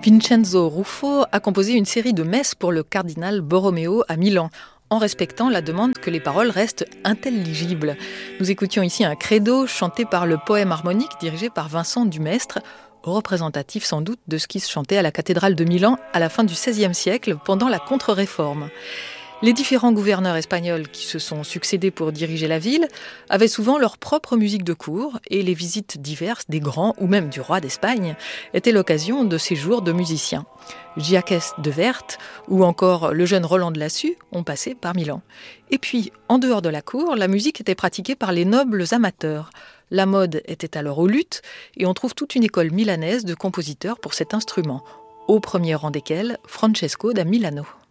Vincenzo Ruffo a composé une série de messes pour le cardinal Borromeo à Milan, en respectant la demande que les paroles restent intelligibles. Nous écoutions ici un credo chanté par le poème harmonique dirigé par Vincent Dumestre, représentatif sans doute de ce qui se chantait à la cathédrale de Milan à la fin du XVIe siècle pendant la Contre-Réforme. Les différents gouverneurs espagnols qui se sont succédés pour diriger la ville avaient souvent leur propre musique de cour et les visites diverses des grands ou même du roi d'Espagne étaient l'occasion de séjours de musiciens. Jacques de Wert ou encore le jeune Roland de Lassus ont passé par Milan. Et puis, en dehors de la cour, la musique était pratiquée par les nobles amateurs. La mode était alors au luth et on trouve toute une école milanaise de compositeurs pour cet instrument, au premier rang desquels Francesco da Milano.